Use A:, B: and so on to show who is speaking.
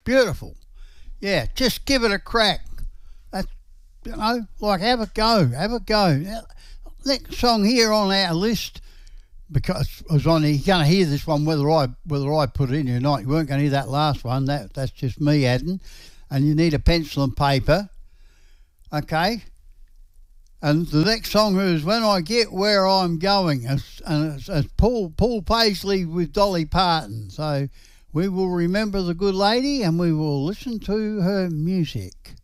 A: Beautiful. Yeah, just give it a crack. That's, like have a go, have a go. Now, next song here on our list, because I was on, you're going to hear this one whether I put it in or not. You weren't going to hear that last one. That's just me adding. And you need a pencil and paper. Okay. And the next song is When I Get Where I'm Going, and it's Paul Paisley with Dolly Parton. So we will remember the good lady and we will listen to her music.